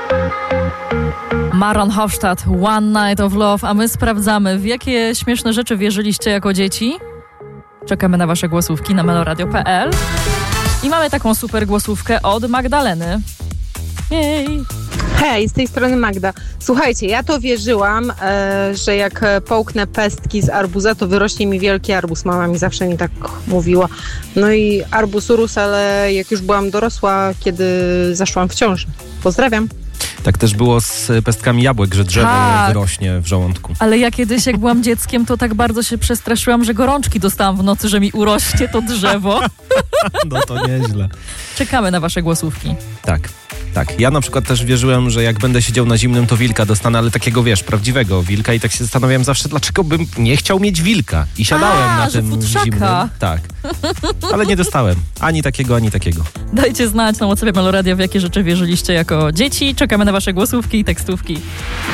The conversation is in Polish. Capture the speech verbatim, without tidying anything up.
Maron Hofstadt, One Night of Love, a my sprawdzamy, w jakie śmieszne rzeczy wierzyliście jako dzieci. Czekamy na wasze głosówki na meloradio kropka p l i mamy taką super głosówkę od Magdaleny. Jej! Hej, z tej strony Magda. Słuchajcie, ja to wierzyłam, e, że jak połknę pestki z arbuza, to wyrośnie mi wielki arbuz. Mama mi zawsze mi tak mówiła. No i arbuz urósł, ale jak już byłam dorosła, kiedy zaszłam w ciążę. Pozdrawiam. Tak też było z pestkami jabłek, że drzewo tak. wyrośnie w żołądku. Ale ja kiedyś, jak byłam dzieckiem, to tak bardzo się przestraszyłam, że gorączki dostałam w nocy, że mi urośnie to drzewo. No to nieźle. Czekamy na wasze głosówki. Tak, tak. Ja na przykład też wierzyłem, że jak będę siedział na zimnym, to wilka dostanę, ale takiego, wiesz, prawdziwego wilka i tak się zastanawiałem zawsze, dlaczego bym nie chciał mieć wilka. I siadałem A, na że tym futrzaka. zimnym. Tak. Ale nie dostałem. Ani takiego, ani takiego. Dajcie znać na WhatsAppie Meloradia, w jakie rzeczy wierzyliście jako dzieci. Czekamy na wasze głosówki i tekstówki.